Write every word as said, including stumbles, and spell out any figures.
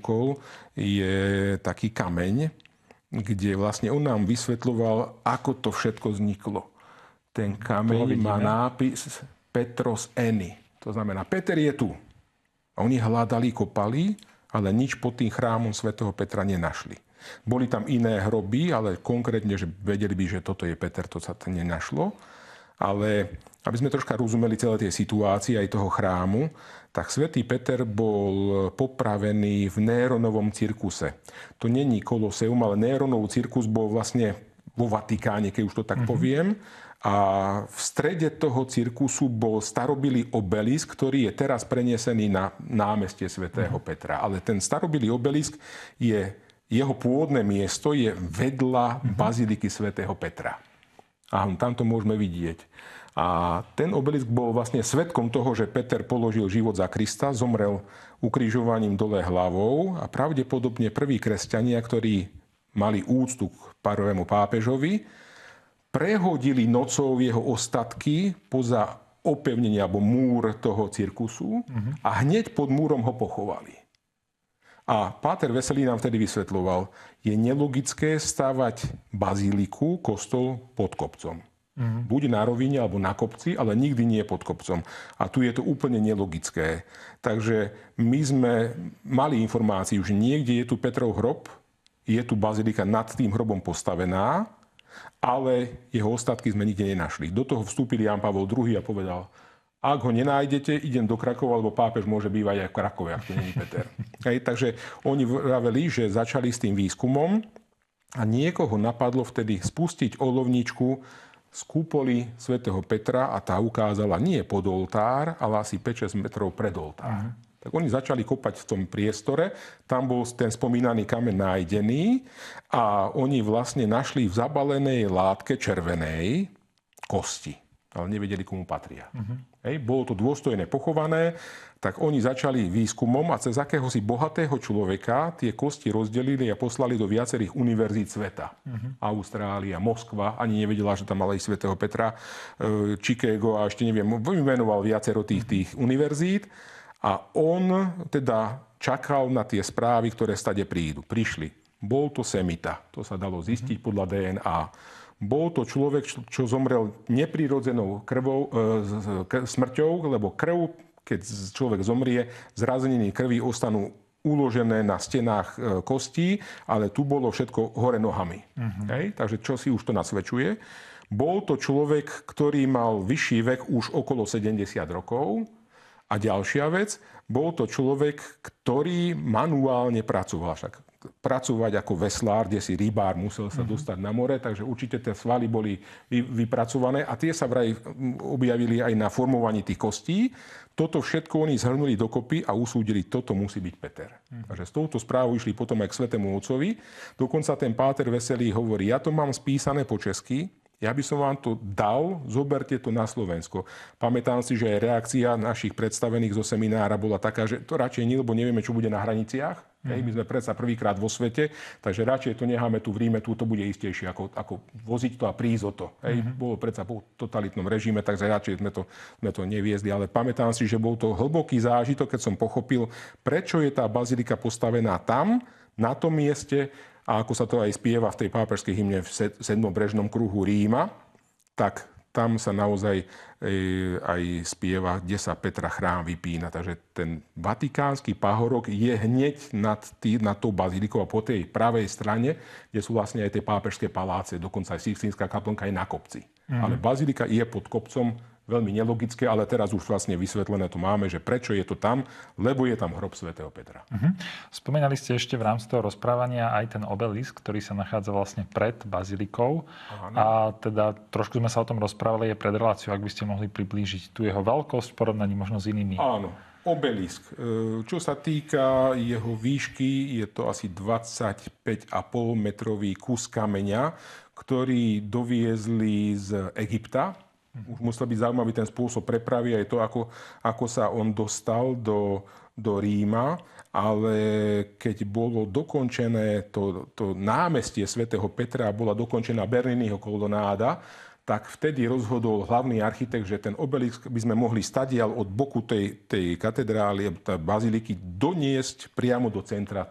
ponúkol, je taký kameň, kde vlastne on nám vysvetľoval, ako to všetko vzniklo. Ten kameň má nápis Petros Eny. To znamená, Peter je tu. A oni hľadali, kopali, ale nič pod tým chrámom svätého Petra nenašli. Boli tam iné hroby, ale konkrétne, že vedeli by, že toto je Peter, to sa tam nenašlo. Ale aby sme troška rozumeli celé tie situácie aj toho chrámu, tak svätý Peter bol popravený v Néronovom cirkuse. To není Koloseum, ale Néronov cirkus bol vlastne vo Vatikáne, keď už to tak mm-hmm. poviem. A v strede toho cirkusu bol starobilý obelisk, ktorý je teraz prenesený na námestie svätého mm-hmm. Petra. Ale ten starobilý obelisk je, jeho pôvodné miesto je vedľa mm-hmm. baziliky svätého Petra. A tam to môžeme vidieť. A ten obelisk bol vlastne svedkom toho, že Peter položil život za Krista, zomrel ukrižovaním dole hlavou a pravdepodobne prví kresťania, ktorí mali úctu k prvému pápežovi, prehodili nocou jeho ostatky poza opevnenie alebo múr toho cirkusu uh-huh. a hneď pod múrom ho pochovali. A páter Veselý nám vtedy vysvetľoval, je nelogické stavať bazíliku, kostol pod kopcom. Mm. Buď na rovine, alebo na kopci, ale nikdy nie pod kopcom. A tu je to úplne nelogické. Takže my sme mali informáciu, že niekde je tu Petrov hrob, je tu bazilika nad tým hrobom postavená, ale jeho ostatky sme nikde nenašli. Do toho vstúpil Ján Pavol druhý a povedal, ak ho nenájdete, idem do Krakova, lebo pápež môže bývať aj v Krakove, ak to nie je Peter. Hej, takže oni vraveli, že začali s tým výskumom a niekoho napadlo vtedy spustiť olovničku z kúpoly svätého Petra a tá ukázala nie pod oltár, ale asi päť šesť metrov pred oltár. Uh-huh. Tak oni začali kopať v tom priestore, tam bol ten spomínaný kameň nájdený a oni vlastne našli v zabalenej látke červenej kosti, ale nevedeli, komu patria. Uh-huh. Hej, bolo to dôstojne pochované, tak oni začali výskumom a cez akéhosi bohatého človeka tie kosti rozdelili a poslali do viacerých univerzít sveta. Uh-huh. Austrália, Moskva, ani nevedela, že tam mala aj svätého Petra, Chicago a ešte neviem, vymenoval viacero tých, tých univerzít a on teda čakal na tie správy, ktoré stade prídu. Prišli. Bol to semita, to sa dalo zistiť uh-huh. podľa dé en á. Bol to človek, čo zomrel neprirodzenou krvou, e, smrťou, lebo krv, keď človek zomrie, zrazeniny krvi ostanú uložené na stenách e, kostí, ale tu bolo všetko hore nohami. Uh-huh. Hej? Takže čo si už to nasvedčuje? Bol to človek, ktorý mal vyšší vek už okolo sedemdesiat rokov. A ďalšia vec, bol to človek, ktorý manuálne pracoval. Však pracovať ako veslár, kde si rybár musel sa dostať na more, takže určite tie svaly boli vypracované a tie sa vraj objavili aj na formovaní tých kostí. Toto všetko oni zhrnuli dokopy a usúdili, toto musí byť Peter. Mm. Takže s touto správou išli potom aj k Svätému Otcovi. Dokonca ten páter Veselý hovorí, ja to mám spísané po česky, ja by som vám to dal, zoberte to na Slovensko. Pamätám si, že aj reakcia našich predstavených zo seminára bola taká, že to radšej nie, lebo nevieme, čo bude na hraniciach. Mm. My sme predsa prvýkrát vo svete, takže radšej to necháme tu v Ríme, tu to bude istejšie, ako, ako voziť to a prísť o to. Hej. Mm. Bolo predsa po totalitnom režime, takže radšej sme to, sme to neviezli. Ale pamätám si, že bol to hlboký zážitok, keď som pochopil, prečo je tá bazilika postavená tam, na tom mieste, a ako sa to aj spieva v tej pápežskej hymne v sedmom brežnom kruhu Ríma, tak tam sa naozaj e, aj spieva, kde sa Petra chrám vypína. Takže ten vatikánsky pahorok je hneď nad, tý, nad tou bazílikou a po tej pravej strane, kde sú vlastne aj tie pápežské paláce, dokonca aj Sixtínska kaplnka je na kopci. Mm. Ale bazílika je pod kopcom, veľmi nelogické, ale teraz už vlastne vysvetlené to máme, že prečo je to tam, lebo je tam hrob svätého Petra. Uh-huh. Spomínali ste ešte v rámci toho rozprávania aj ten obelisk, ktorý sa nachádza vlastne pred bazilikou. Aha, a teda trošku sme sa o tom rozprávali aj pred reláciou, ak by ste mohli priblížiť tu jeho veľkosť v porovnaní možno s inými. Áno, obelisk. Čo sa týka jeho výšky, je to asi dvadsaťpäť a pol metrový kus kameňa, ktorý doviezli z Egypta. Už musel byť zaujímavý ten spôsob prepravy, aj to, ako, ako sa on dostal do, do Ríma. Ale keď bolo dokončené to, to námestie svätého Petra, bola dokončená Berniniho kolonáda, tak vtedy rozhodol hlavný architekt, že ten obelisk by sme mohli stadiaľ od boku tej, tej katedrály, baziliky, doniesť priamo do centra